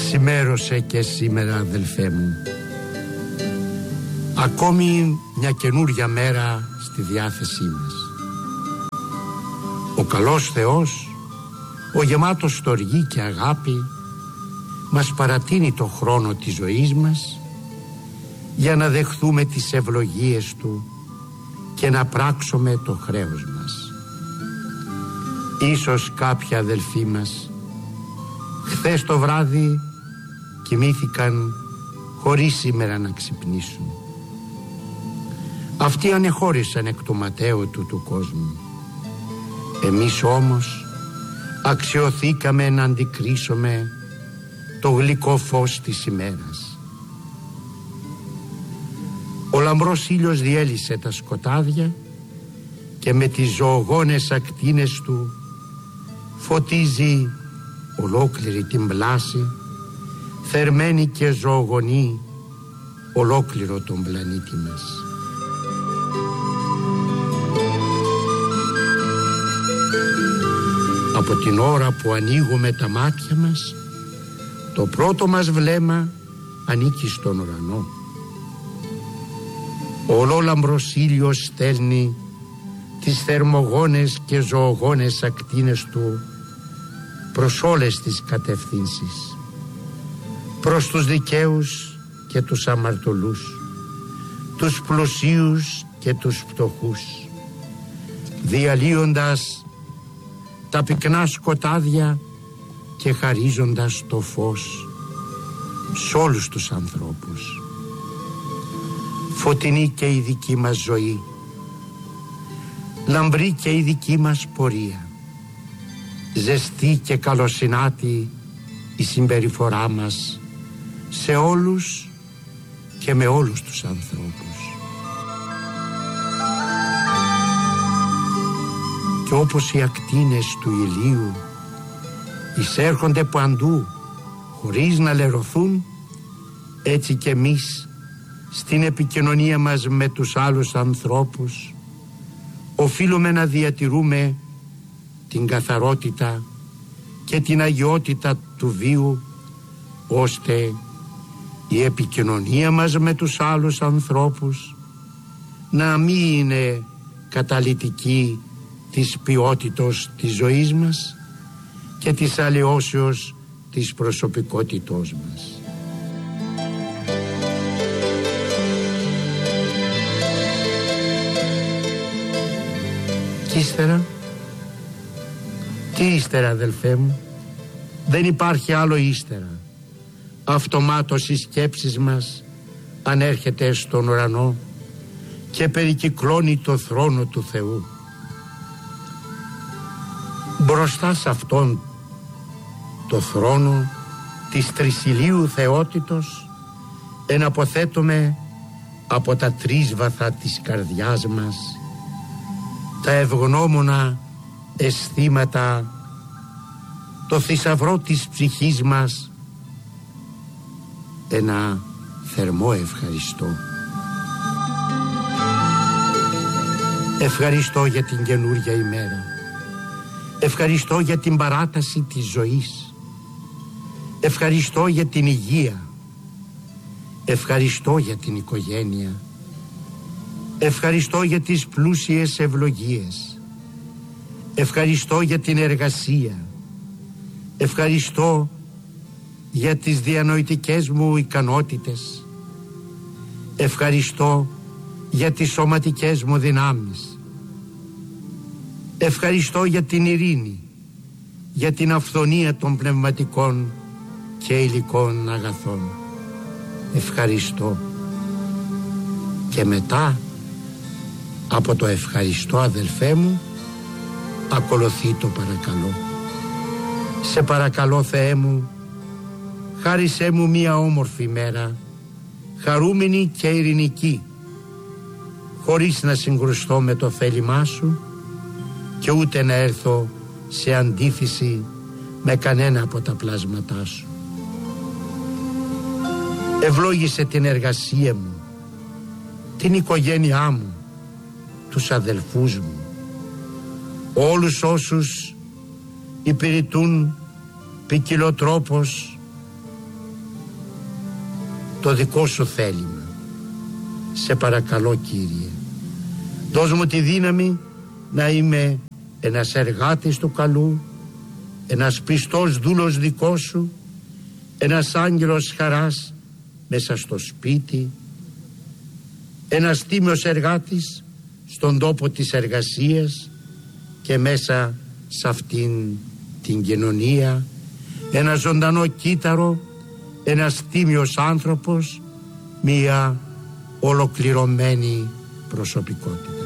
Ξημέρωσε και σήμερα, αδελφέ μου. Ακόμη μια καινούρια μέρα στη διάθεσή μας. Ο καλός Θεός, ο γεμάτος στοργή και αγάπη, μας παρατείνει το χρόνο της ζωής μας για να δεχθούμε τις ευλογίες Του και να πράξουμε το χρέος μας. Ίσως κάποιοι αδελφοί μας χθες το βράδυ κοιμήθηκαν χωρίς σήμερα να ξυπνήσουν. Αυτοί ανεχώρησαν εκ του ματαίου του κόσμου. Εμείς όμως αξιωθήκαμε να αντικρίσουμε το γλυκό φως της ημέρας. Ο λαμπρός ήλιος διέλυσε τα σκοτάδια και με τις ζωογόνες ακτίνες του φωτίζει ολόκληρη την πλάση, θερμαίνει και ζωογονεί ολόκληρο τον πλανήτη μας. Από την ώρα που ανοίγουμε τα μάτια μας, το πρώτο μας βλέμμα ανήκει στον ουρανό. Ο ολόλαμπρος ήλιος στέλνει τις θερμογόνες και ζωογόνες ακτίνες του προς όλες τις κατευθύνσεις, προς τους δικαίους και τους αμαρτωλούς, τους πλουσίους και τους φτωχούς, διαλύοντας τα πυκνά σκοτάδια και χαρίζοντας το φως σε όλους τους ανθρώπους. Φωτεινή και η δική μας ζωή, λαμπρή και η δική μας πορεία, ζεστή και καλοσυνάτη η συμπεριφορά μας σε όλους και με όλους τους ανθρώπους. Και όπως οι ακτίνες του ηλίου εισέρχονται παντού χωρίς να λερωθούν, έτσι και εμείς στην επικοινωνία μας με τους άλλους ανθρώπους οφείλουμε να διατηρούμε την καθαρότητα και την αγιότητα του βίου, ώστε η επικοινωνία μας με τους άλλους ανθρώπους να μην είναι καταλυτική της ποιότητος της ζωής μας και της αλλοιώσεως της προσωπικότητός μας. Και ύστερα, τι ύστερα, αδελφέ μου? Δεν υπάρχει άλλο ύστερα. Αυτομάτως οι σκέψεις μας ανέρχεται στον ουρανό και περικυκλώνει το θρόνο του Θεού. Μπροστά σε αυτόν το θρόνο της τρισιλίου θεότητος εναποθέτουμε από τα τρίσβαθα της καρδιάς μας τα ευγνώμονα αισθήματα, το θησαυρό της ψυχής μας, ένα θερμό ευχαριστώ. Ευχαριστώ για την καινούρια ημέρα. Ευχαριστώ για την παράταση της ζωής. Ευχαριστώ για την υγεία. Ευχαριστώ για την οικογένεια. Ευχαριστώ για τις πλούσιες ευλογίες. Ευχαριστώ για την εργασία. Ευχαριστώ για τις διανοητικές μου ικανότητες. Ευχαριστώ για τις σωματικές μου δυνάμεις. Ευχαριστώ για την ειρήνη, για την αυθονία των πνευματικών και υλικών αγαθών. Ευχαριστώ. Και μετά από το ευχαριστώ, αδελφέ μου, ακολουθεί το παρακαλώ. Σε παρακαλώ, Θεέ μου, χάρισέ μου μία όμορφη μέρα, χαρούμενη και ειρηνική, χωρίς να συγκρουστώ με το θέλημά Σου και ούτε να έρθω σε αντίθεση με κανένα από τα πλάσματά Σου. Ευλόγησε την εργασία μου, την οικογένειά μου, τους αδελφούς μου, όλους όσους υπηρετούν ποικιλοτρόπως το δικό σου θέλημα. Σε παρακαλώ, Κύριε, δώσ' μου τη δύναμη να είμαι ένας εργάτης του καλού, ένας πιστός δούλος δικός σου, ένας άγγελος χαράς μέσα στο σπίτι, ένας τίμιος εργάτης στον τόπο της εργασίας και μέσα σε αυτήν την κοινωνία, ένα ζωντανό κύτταρο, ένας τίμιος άνθρωπος, μία ολοκληρωμένη προσωπικότητα.